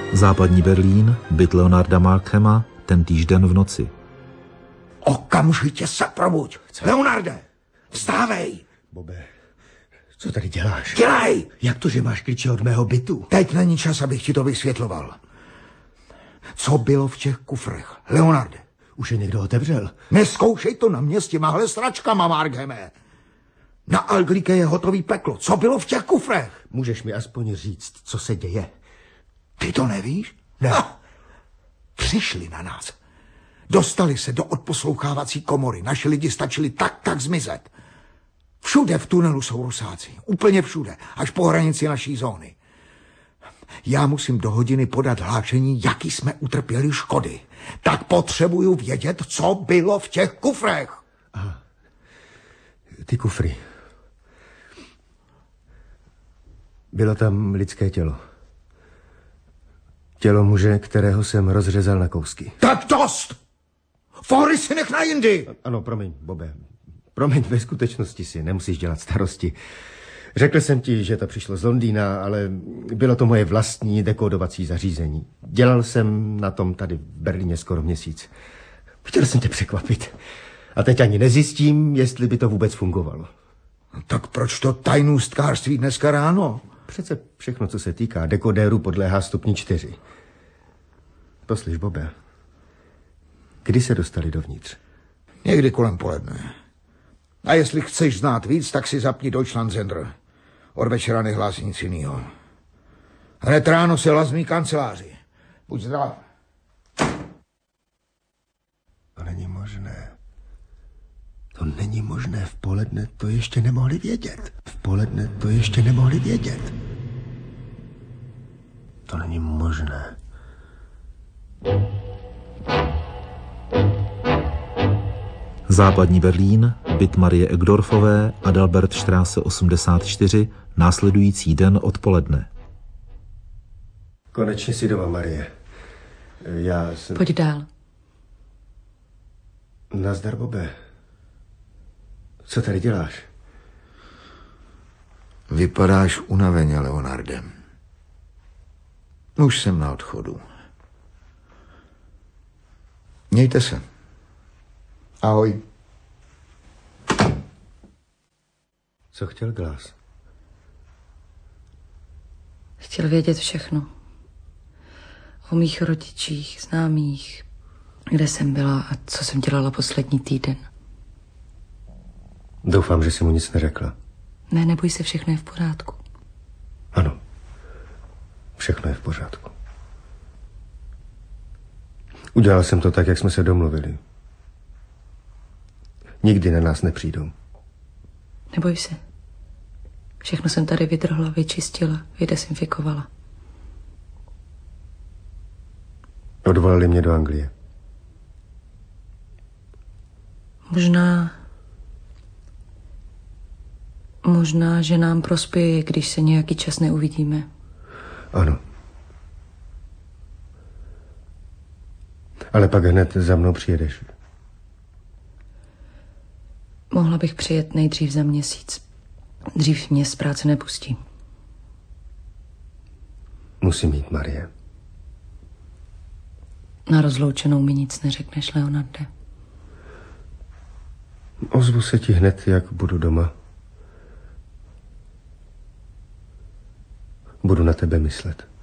Západní Berlín, byt Leonarda Markhama, tentýž den v noci. Okamžitě se probuď. Co? Leonarde, vstávej. Bobe, co tady děláš? Dělej! Jak to, že máš klíče od mého bytu? Teď není čas, abych ti to vysvětloval. Co bylo v těch kufrech? Leonarde. Už je někdo otevřel? Neskoušej to na mě s těmahle sračkama, Markhame. Na Alglike je hotový peklo. Co bylo v těch kufrech? Můžeš mi aspoň říct, co se děje? Ty to nevíš? Ne. Přišli na nás. Dostali se do odposlouchávací komory. Naši lidi stačili tak zmizet. Všude v tunelu jsou Rusáci. Úplně všude. Až po hranici naší zóny. Já musím do hodiny podat hlášení, jaký jsme utrpěli škody. Tak potřebuju vědět, co bylo v těch kufrech. Aha. Ty kufry. Bylo tam lidské tělo. Tělo muže, kterého jsem rozřezal na kousky. Tak dost! Fóry si nech na jindy! Ano, promiň, Bobe. Promiň, ve skutečnosti si nemusíš dělat starosti. Řekl jsem ti, že to přišlo z Londýna, ale bylo to moje vlastní dekódovací zařízení. Dělal jsem na tom tady v Berlíně skoro měsíc. Chtěl jsem tě překvapit. A teď ani nezjistím, jestli by to vůbec fungovalo. Tak proč to tajnůstkářství dneska ráno? Přece všechno, co se týká dekodéru, podléhá stupni 4. Poslyš, Bobe. Kdy se dostali dovnitř? Někdy kolem poledne. A jestli chceš znát víc, tak si zapni Deutschlandsender. Od večera nehlásí nic jinýho. Hned ráno se lazmí kanceláři. Buď zdrav. To není možné. To není možné. V poledne to ještě nemohli vědět. V poledne to ještě nemohli vědět. To není možné. Západní Berlín, byt Marie Egdorfové, Adalbertstraße 84, následující den odpoledne. Konečně si doma, Marie. Já jsem... Pojď dál. Nazdar, Bobe. Co tady děláš? Vypadáš unaveně, Leonarde. Už jsem na odchodu. Mějte se. Ahoj. Co chtěl Glass? Chtěl vědět všechno. O mých rodičích, známých, kde jsem byla a co jsem dělala poslední týden. Doufám, že jsi mu nic neřekla. Ne, neboj se, všechno je v pořádku. Ano, všechno je v pořádku. Udělal jsem to tak, jak jsme se domluvili. Nikdy na nás nepřijdou. Neboj se. Všechno jsem tady vydrhla, vyčistila, vydesinfikovala. Odvolali mě do Anglie. Možná, že nám prospěje, když se nějaký čas neuvidíme. Ano. Ale pak hned za mnou přijedeš. Mohla bych přijet nejdřív za měsíc. Dřív mě z práce nepustí. Musím jít, Marie. Na rozloučenou mi nic neřekneš, Leonarde. Ozvu se ti hned, jak budu doma. Budu na tebe myslet.